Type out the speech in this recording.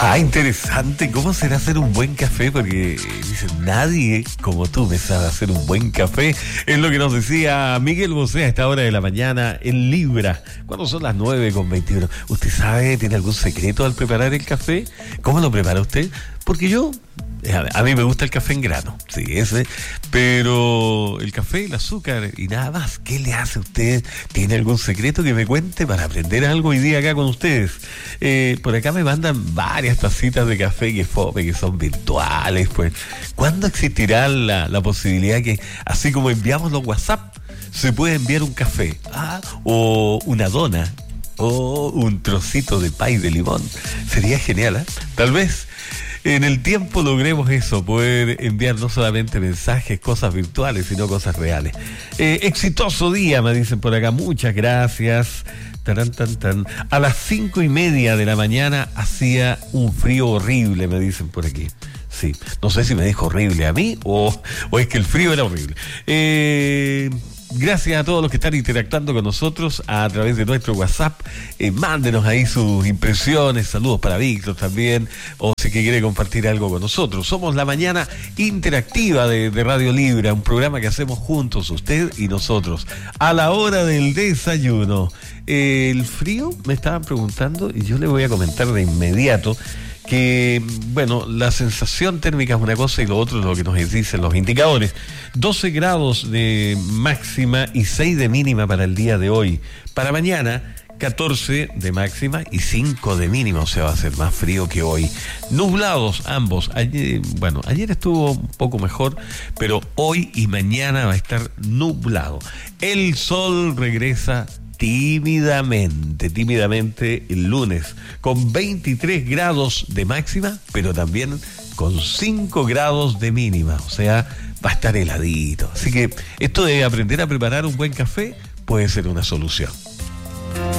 Ah, interesante. ¿Cómo será hacer un buen café? Porque dicen, nadie como tú me sabe hacer un buen café. Es lo que nos decía Miguel Bosé a esta hora de la mañana en Libra, cuando son las 9:21. ¿Usted sabe, tiene algún secreto al preparar el café? ¿Cómo lo prepara usted? Porque a mí me gusta el café en grano, sí, ese, pero el café, el azúcar y nada más. ¿Qué le hace usted? ¿Tiene algún secreto que me cuente para aprender algo hoy día acá con ustedes? Por acá me mandan varias tacitas de café que son virtuales, pues. ¿Cuándo existirá la posibilidad que, así como enviamos los WhatsApp, se puede enviar un café? O una dona, o un trocito de pay de limón. Sería genial, ¿eh? Tal vez en el tiempo logremos eso, poder enviar no solamente mensajes, cosas virtuales, sino cosas reales. Exitoso día, me dicen por acá, muchas gracias. Tarán, tan, tan. A las 5:30 de la mañana hacía un frío horrible, me dicen por aquí. Sí, no sé si me dijo horrible a mí o es que el frío era horrible. Gracias a todos los que están interactuando con nosotros a través de nuestro WhatsApp. Mándenos ahí sus impresiones, saludos para Víctor también, o si quiere compartir algo con nosotros. Somos la mañana interactiva de Radio Libra, un programa que hacemos juntos, usted y nosotros, a la hora del desayuno. El frío, me estaban preguntando, y yo le voy a comentar de inmediato que, bueno, la sensación térmica es una cosa y lo otro es lo que nos dicen los indicadores. 12 grados de máxima y 6 de mínima para el día de hoy. Para mañana, 14 de máxima y 5 de mínima, o sea, va a ser más frío que hoy. Nublados ambos. Ayer estuvo un poco mejor, pero hoy y mañana va a estar nublado. El sol regresa tímidamente el lunes, con 23 grados de máxima, pero también con 5 grados de mínima, o sea, va a estar heladito. Así que esto de aprender a preparar un buen café puede ser una solución.